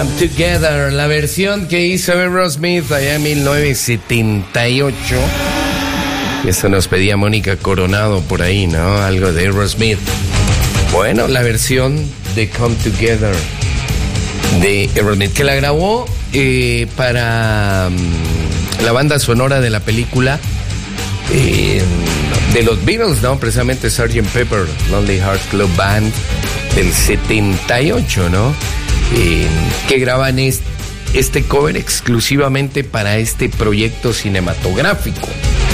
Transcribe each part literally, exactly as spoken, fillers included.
Together, la versión que hizo Aerosmith allá en mil novecientos setenta y ocho. Eso nos pedía Mónica Coronado por ahí, ¿no? Algo de Aerosmith. Bueno, la versión de Come Together de Aerosmith, que la grabó eh, para um, la banda sonora de la película eh, de los Beatles, ¿no? Precisamente sergeant Pepper, Lonely Hearts Club Band del setenta y ocho, ¿no? Eh, que graban este, este cover exclusivamente para este proyecto cinematográfico.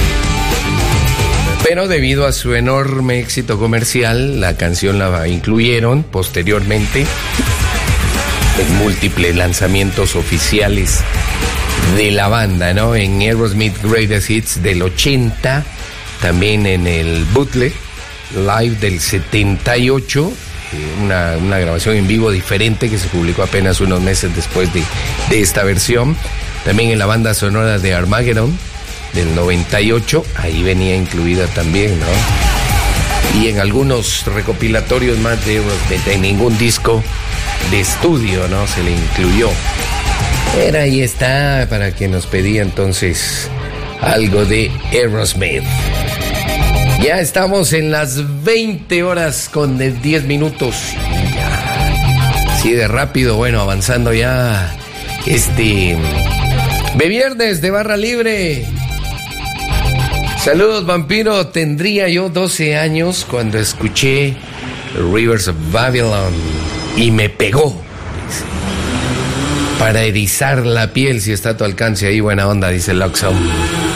Pero debido a su enorme éxito comercial, la canción la incluyeron posteriormente en múltiples lanzamientos oficiales de la banda, ¿no? En Aerosmith Greatest Hits del ochenta, también en el bootleg live del setenta y ocho, una, una grabación en vivo diferente que se publicó apenas unos meses después de, de esta versión. También en la banda sonora de Armageddon del noventa y ocho, ahí venía incluida también, ¿no? Y en algunos recopilatorios más de Aerosmith, en ningún disco de estudio, ¿no? Se le incluyó. Pero ahí está, para quien nos pedía entonces algo de Aerosmith. Ya estamos en las veinte horas con diez minutos. Ya. Así de rápido, bueno, avanzando ya. Este. De viernes de barra libre. Saludos, vampiro. Tendría yo doce años cuando escuché Rivers of Babylon y me pegó. Para erizar la piel, si está a tu alcance ahí, buena onda, dice Loxo.